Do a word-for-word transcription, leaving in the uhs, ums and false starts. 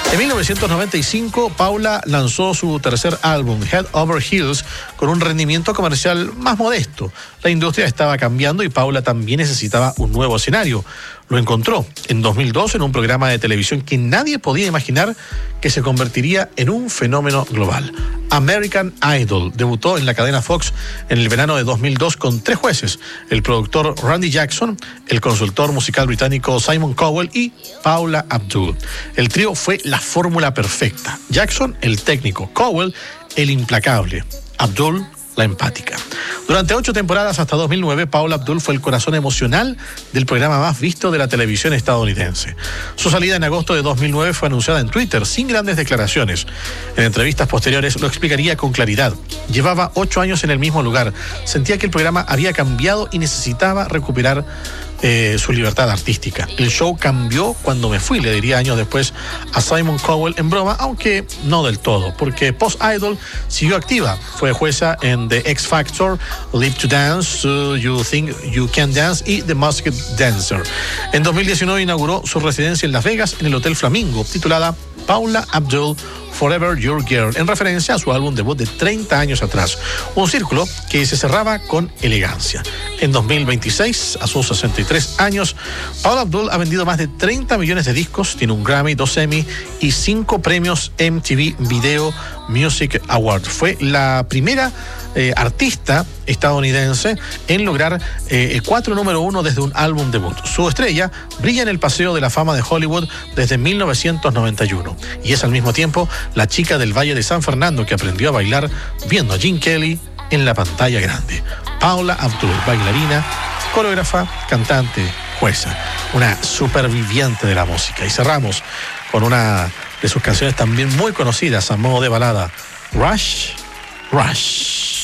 En mil novecientos noventa y cinco, Paula lanzó su tercer álbum, Head Over Heels, con un rendimiento comercial más modesto. La industria estaba cambiando y Paula también necesitaba un nuevo escenario. Lo encontró en dos mil dos en un programa de televisión que nadie podía imaginar que se convertiría en un fenómeno global. American Idol debutó en la cadena Fox en el verano de dos mil dos con tres jueces: el productor Randy Jackson, el consultor musical británico Simon Cowell y Paula Abdul. El trío fue la fórmula perfecta. Jackson, el técnico; Cowell, el implacable; Abdul, la empática. Durante ocho temporadas hasta dos mil nueve, Paula Abdul fue el corazón emocional del programa más visto de la televisión estadounidense. Su salida en agosto de dos mil nueve fue anunciada en Twitter, sin grandes declaraciones. En entrevistas posteriores lo explicaría con claridad. Llevaba ocho años en el mismo lugar. Sentía que el programa había cambiado y necesitaba recuperar Eh, su libertad artística. El show cambió cuando me fui, le diría años después a Simon Cowell en broma, aunque no del todo, porque post-Idol siguió activa. Fue jueza en The X Factor, Live to Dance, uh, You Think You Can Dance y The Masked Dancer. En dos mil diecinueve inauguró su residencia en Las Vegas, en el Hotel Flamingo, titulada Paula Abdul Forever Your Girl, en referencia a su álbum debut de treinta años atrás. Un círculo que se cerraba con elegancia. En dos mil veintiséis, a sus sesenta y tres años, Paula Abdul ha vendido más de treinta millones de discos, tiene un Grammy, dos Emmy y cinco premios M T V Video Music Award. Fue la primera eh, artista estadounidense en lograr eh, cuatro número uno desde un álbum debut. Su estrella brilla en el Paseo de la Fama de Hollywood desde mil novecientos noventa y uno y es al mismo tiempo la chica del Valle de San Fernando que aprendió a bailar viendo a Gene Kelly en la pantalla grande. Paula Abdul, bailarina, coreógrafa, cantante, jueza, una superviviente de la música. Y cerramos con una de sus canciones también muy conocidas a modo de balada, Rush, Rush.